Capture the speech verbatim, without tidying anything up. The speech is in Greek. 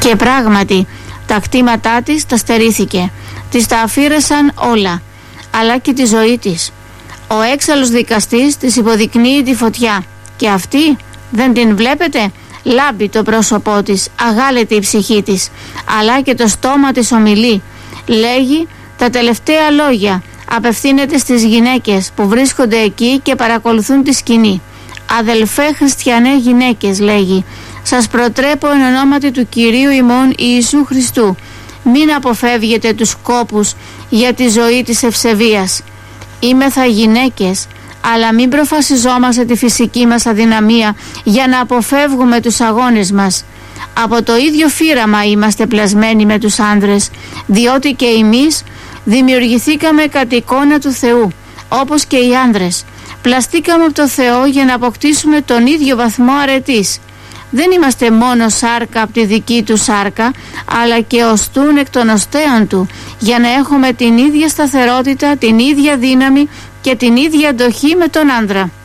Και πράγματι τα κτήματά της τα στερήθηκε, της τα αφήρεσαν όλα, αλλά και τη ζωή της. Ο έξαλλος δικαστής της υποδεικνύει τη φωτιά και αυτή δεν την βλέπετε? Λάμπει το πρόσωπό της, αγάλεται η ψυχή της, αλλά και το στόμα της ομιλεί. Λέγει τα τελευταία λόγια, απευθύνεται στις γυναίκες που βρίσκονται εκεί και παρακολουθούν τη σκηνή. «Αδελφέ χριστιανέ γυναίκες», λέγει, «σας προτρέπω εν ονόματι του Κυρίου ημών Ιησού Χριστού, μην αποφεύγετε τους κόπους για τη ζωή της ευσεβίας. Είμεθα γυναίκες, αλλά μην προφασιζόμαστε τη φυσική μας αδυναμία για να αποφεύγουμε τους αγώνες μας. Από το ίδιο φύραμα είμαστε πλασμένοι με τους άνδρες, διότι και εμείς δημιουργηθήκαμε κατ' εικόνα του Θεού, όπως και οι άνδρες. Πλαστήκαμε από το Θεό για να αποκτήσουμε τον ίδιο βαθμό αρετής. Δεν είμαστε μόνο σάρκα από τη δική του σάρκα, αλλά και οστούν εκ των οστέων του, για να έχουμε την ίδια σταθερότητα, την ίδια δύναμη και την ίδια αντοχή με τον άνδρα.